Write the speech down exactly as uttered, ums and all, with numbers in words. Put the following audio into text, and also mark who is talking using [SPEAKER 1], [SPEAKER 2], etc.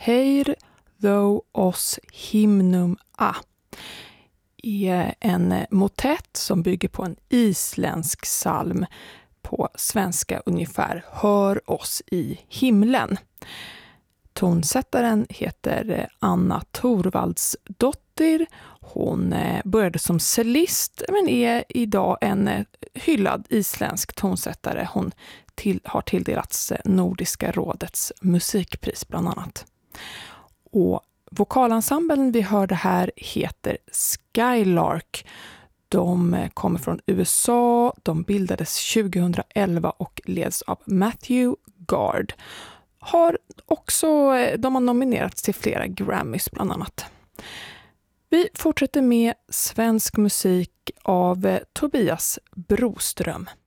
[SPEAKER 1] Heir thou oss hymnum a är en motett som bygger på en isländsk psalm, på svenska ungefär Hör oss i himlen. Tonsättaren heter Anna Thorvaldsdottir. Hon började som cellist men är idag en hyllad isländsk tonsättare. Hon till, har tilldelats Nordiska rådets musikpris bland annat. Och vokalensemblen vi hörde här heter Skylark. De kommer från U S A, de bildades tjugohundraelva och leds av Matthew Gard. Har också, de har nominerats till flera Grammys bland annat. Vi fortsätter med svensk musik av Tobias Broström.